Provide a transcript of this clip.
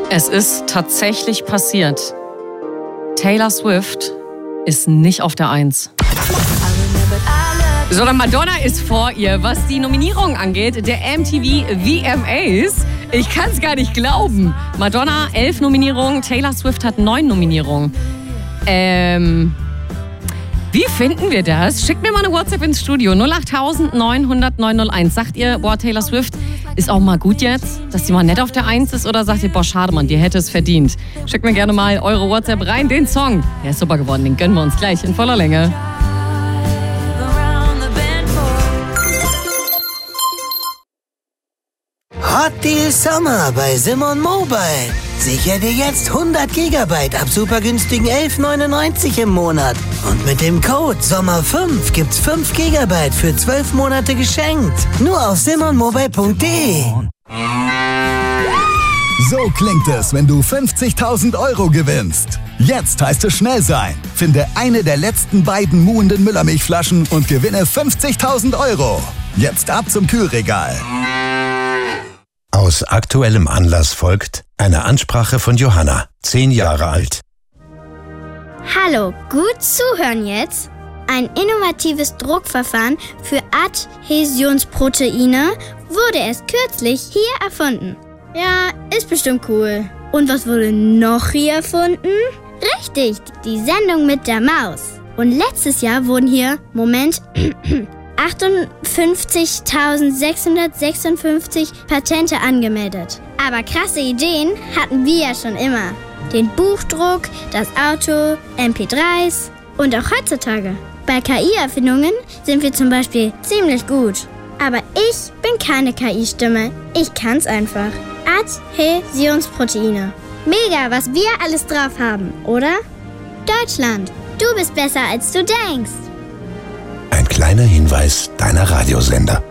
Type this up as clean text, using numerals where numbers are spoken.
Es ist tatsächlich passiert. Taylor Swift ist nicht auf der 1. Sondern Madonna ist vor ihr, was die Nominierung angeht, der MTV VMAs. Ich kann es gar nicht glauben. Madonna 11 Nominierungen, Taylor Swift hat 9 Nominierungen. Wie finden wir das? Schickt mir mal eine WhatsApp ins Studio. 08000 900 901. Sagt ihr, boah, Taylor Swift ist auch mal gut jetzt, dass die mal nett auf der 1 ist? Oder sagt ihr, boah, schade, Mann, die hätte es verdient? Schickt mir gerne mal eure WhatsApp rein. Den Song, der ist super geworden, den gönnen wir uns gleich in voller Länge. Hot Deal Sommer bei Simon Mobile. Sicher dir jetzt 100 GB ab super günstigen 11,99 im Monat. Und mit dem Code SOMMER5 gibt's 5 GB für 12 Monate geschenkt. Nur auf simonmobile.de. So klingt es, wenn du 50.000 € gewinnst. Jetzt heißt es schnell sein. Finde eine der letzten beiden muhenden Müllermilchflaschen und gewinne 50.000 €. Jetzt ab zum Kühlregal. Aus aktuellem Anlass folgt eine Ansprache von Johanna, 10 Jahre alt. Hallo, gut zuhören jetzt. Ein innovatives Druckverfahren für Adhäsionsproteine wurde erst kürzlich hier erfunden. Ja, ist bestimmt cool. Und was wurde noch hier erfunden? Richtig, die Sendung mit der Maus. Und letztes Jahr wurden hier, 58.656 Patente angemeldet. Aber krasse Ideen hatten wir ja schon immer. Den Buchdruck, das Auto, MP3s und auch heutzutage. Bei KI-Erfindungen sind wir zum Beispiel ziemlich gut. Aber ich bin keine KI-Stimme. Ich kann's einfach. Adhäsionsproteine. Mega, was wir alles drauf haben, oder? Deutschland, du bist besser, als du denkst. Ein kleiner Hinweis deiner Radiosender.